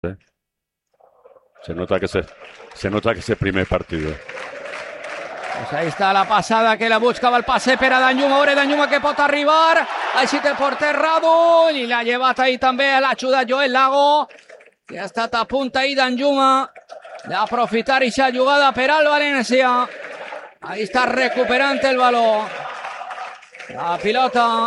Se nota que es el primer partido. Pues ahí està la passada que la buscava el passe per a Danjuma, veure Danjuma que pot arribar, així té el porter Radu, i l'ha llevat ahí també, l'ha ajudat Joel Lago, que ha estat a punt ahí Danjuma d'aprofitar aquesta jugada per al València. Ahí està recuperant el baló, la pilota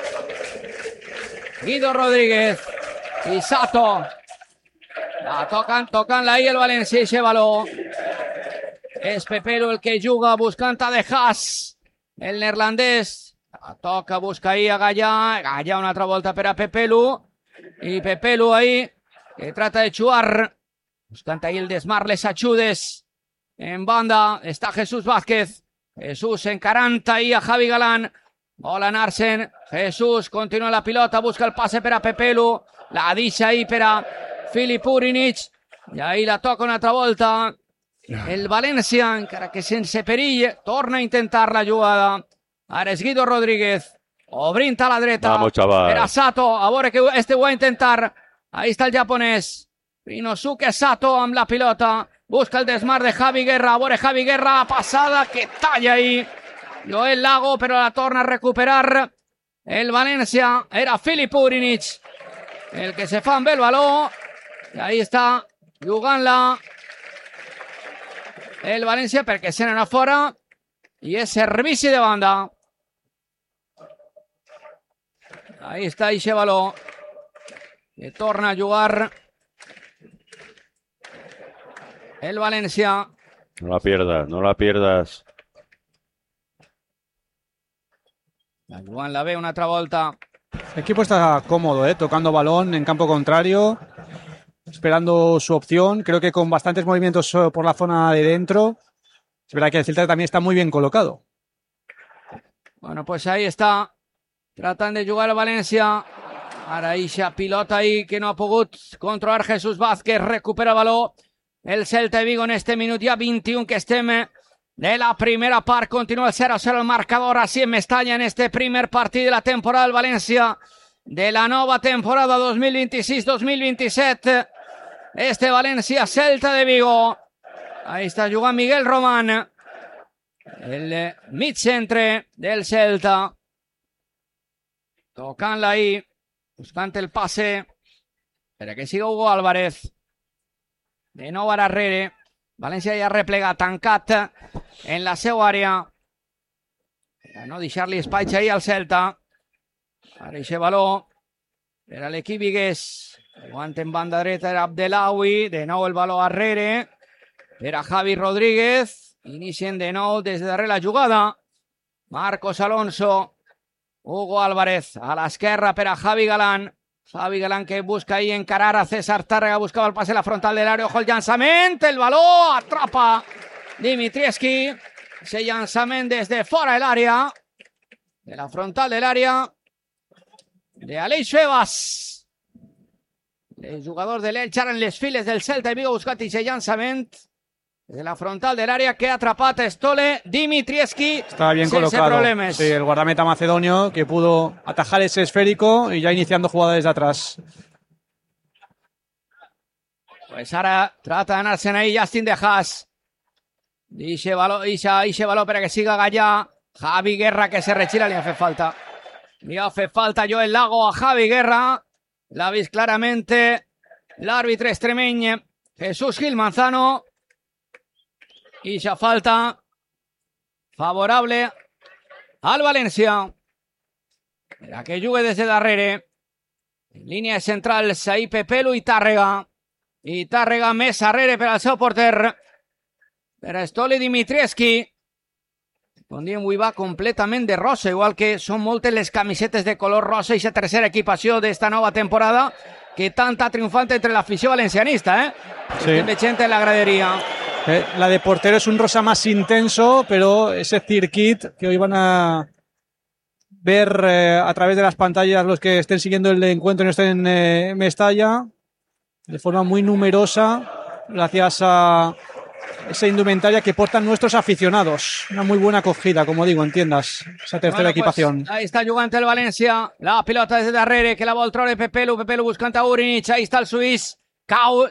Guido Rodríguez i Sato, la tocant-la ahí el València, aquest baló. És Pepelu el que juga buscant a De Haas, el neerlandès. La toca, busca ahí a Gallà. Gallà una altra volta per a Pepelu. I Pepelu ahí, que trata de jugar. Buscant ahí el desmar, les ajudes. En banda està Jesús Vázquez. Jesús encarant ahí a Javi Galán. Vol anar-se'n. Jesús continua la pilota, busca el passe per a Pepelu. La deixa ahí per a Filip Urinic. I ahí la toca una altra volta. El València, encara que sense perill, torna a intentar la jugada. Ara és Guido Rodríguez, obrint a la dreta. Vamos, chaval. Per a Sato, a veure que este ho va a intentar. Ahí està el japonès. Rinosuke Sato amb la pilota. Busca el desmar de Javi Guerra. A veure Javi Guerra, la passada que talla ahí Joel Lago, però la torna a recuperar el València. Era Filip Urinic el que se fa amb el baló. I ahí està jugant-la el València perquè se n'anà fora i és servici de banda. Ahí està aquest baló que torna a jugar el València. No la pierdas. Jugant-la bé una altra volta. El equipo está cómodo, tocando balón en campo contrario, esperando su opción, creo que con bastantes movimientos por la zona de dentro. Es verdad que el Celta también está muy bien colocado. Bueno, pues ahí està, tratant de jugar el València. Ara eixa pilota ahí que no ha pogut controlar Jesús Vázquez, recupera el baló el Celta de Vigo en este minut ja 21 que estem de la primera part. Continua el 0-0 el marcador així en Mestalla en este primer partit de la temporada del València de la nova temporada 2026-2027. Este València Celta de Vigo. Ahí està jugant Miguel Román, el mig centre del Celta. Tocant-la ahí, buscant el passe per a que siga Hugo Álvarez. De nou a darrere. València ja replegat, tancat en la seva àrea. Per a no deixar-li espai ahí al Celta. Ara aquest baló per a l'equip vigués. Jugant en banda dreta era Abdelawi. De nou el baló darrere per a Javi Rodríguez. Inicien de nou des de darrere la jugada. Marcos Alonso. Hugo Álvarez a l'esquerra per a Javi Galán. Javi Galán que busca ahí encarar a César Tàrrega. Buscava el passe a la frontal de l'àrea. Ojo el llançament. El baló atrapa Dimitrievski. Ese llançament des de fora de l'àrea. De la frontal de l'àrea. De Aleix Febas. El jugador de l'Elx ara en les files del Celta de Vigo buscant aquest llançament. De la frontal del área que ha atrapado Stole Dimitrievski. Estaba bien colocado. Problemas. Sí, el guardameta macedonio que pudo atajar ese esférico y ya iniciando jugada desde atrás. Pues ahora trata de ganarse ahí Justin De Haas. Dice baló para que siga Gallà. Javi Guerra que se retira, le hace falta. Le hace falta Joel Lago a Javi Guerra. La veis claramente l'àrbitre extremeny Jesús Gil Manzano. I ja falta favorable al València. La que jugue des de darrere. En línia central, ahí Pepelu i Tàrrega. I Tàrrega més darrere per al seu porter. Per a Stole Dimitrievski. Com diem, avui va completament de rosa, igual que són moltes les camisetes de color rosa i la tercera equipació d'esta nova temporada que tanta triomfante entre l'afició valencianista, Sí. Estem veient en la gradería. La de portero es un rosa más intenso, pero ese circuit que hoy van a ver a través de las pantallas los que estén siguiendo el encuentro y no estén en Mestalla, de forma muy numerosa, gracias a esa indumentaria que portan nuestros aficionados. Una muy buena acogida, como digo, en tiendas, esa tercera equipación. Pues ahí está jugant el València, la pilota des de darrere, que la vol treure Pepelu buscant a Urinic, ahí està el suís, Cau